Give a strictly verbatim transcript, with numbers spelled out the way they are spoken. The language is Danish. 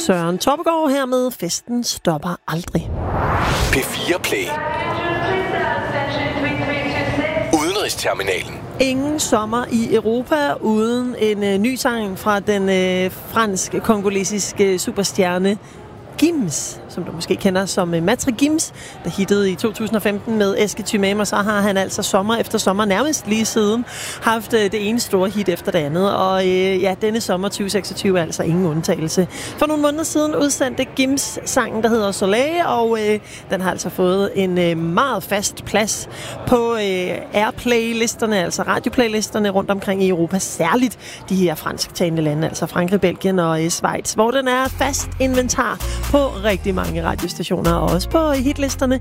Søren Toppegaard her med Festen stopper aldrig. P fire Play. Udenrigsterminalen. Ingen sommer i Europa uden en øh, ny sang fra den øh, fransk-kongolesiske superstjerne Gims, som du måske kender som uh, Matre Gims, der hittede i to tusind og femten med Eske Tymam, og så har han altså sommer efter sommer, nærmest lige siden, haft uh, det ene store hit efter det andet. Og uh, ja, denne sommer tyve seksogtyve er altså ingen undtagelse. For nogle måneder siden udsendte Gims sangen, der hedder Soleil, og uh, den har altså fået en uh, meget fast plads på uh, Airplay-listerne, altså radioplaylisterne rundt omkring i Europa, særligt de her fransktalende lande, altså Frankrig, Belgien og uh, Schweiz, hvor den er fast inventar på rigtig mange radiostationer, og også på hitlisterne